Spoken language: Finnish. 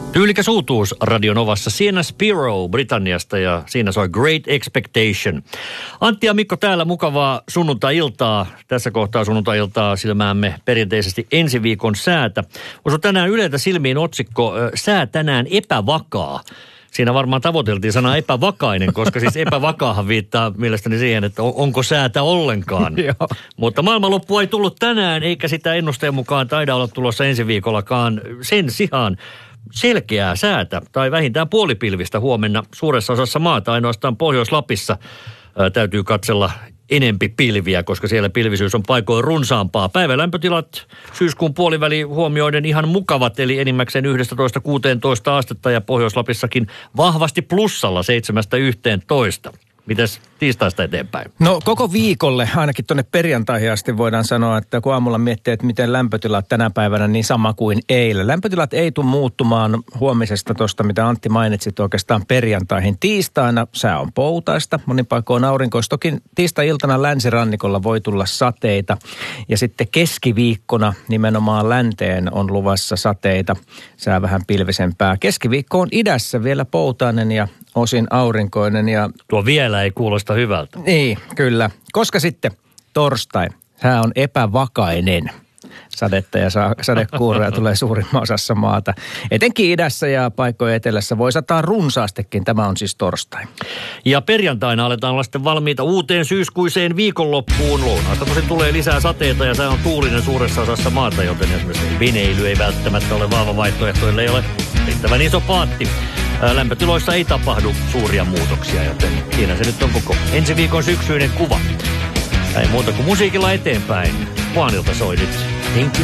Tyylikäs uutuus Radio Novassa. Sienna Spiro Britanniasta ja siinä soi Great Expectation. Antti ja Mikko täällä, mukavaa sunnuntai-iltaa. Tässä kohtaa sunnuntai-iltaa silmäämme perinteisesti ensi viikon säätä. Osui tänään Yleltä silmiin otsikko Sää tänään epävakaa. Siinä varmaan tavoiteltiin sanaa epävakainen, koska siis epävakaahan viittaa mielestäni siihen, että onko säätä ollenkaan. Mutta maailmanloppu ei tullut tänään, eikä sitä ennusteen mukaan taida olla tulossa ensi viikollakaan. Sen sijaan selkeää säätä tai vähintään puolipilvistä huomenna suuressa osassa maata, ainoastaan Pohjois-Lapissa täytyy katsella enempi pilviä, koska siellä pilvisyys on paikoin runsaampaa. Päivälämpötilat syyskuun puoliväli huomioiden ihan mukavat, eli enimmäkseen 11-16 astetta ja Pohjois-Lapissakin vahvasti plussalla 7-11. Mites tiistaista eteenpäin? No koko viikolle, ainakin tuonne perjantaihin asti voidaan sanoa, että kun aamulla miettii, että miten lämpötilat tänä päivänä, niin sama kuin eilen. Lämpötilat ei tule muuttumaan huomisesta tuosta, mitä Antti mainitsit oikeastaan perjantaihin. Tiistaina sää on poutaista, monin paikoin aurinkoista. Toki tiistai-iltana länsirannikolla voi tulla sateita ja sitten keskiviikkona nimenomaan länteen on luvassa sateita. Sää vähän pilvisempää. Keskiviikko on idässä vielä poutainen ja osin aurinkoinen ja tuo vielä ei kuulosta hyvältä. Niin, kyllä. Koska sitten torstai, sää on epävakainen. Sadetta ja sadekuuroja tulee suurimman osassa maata. Etenkin idässä ja paikkojen etelässä voi sataa runsaastikin. Tämä on siis torstai. Ja perjantaina aletaan olla sitten valmiita uuteen syyskuiseen viikonloppuun. Lounaasta tosin tulee lisää sateita ja sää on tuulinen suuressa osassa maata, joten esimerkiksi veneily ei välttämättä ole vahva vaihtoehto, ellei ole riittävän iso paatti. Lämpötiloissa ei tapahdu suuria muutoksia, joten siinä se nyt on koko ensi viikon syksyinen kuva. Ei muuta kuin musiikilla eteenpäin. Juanilta soi nyt.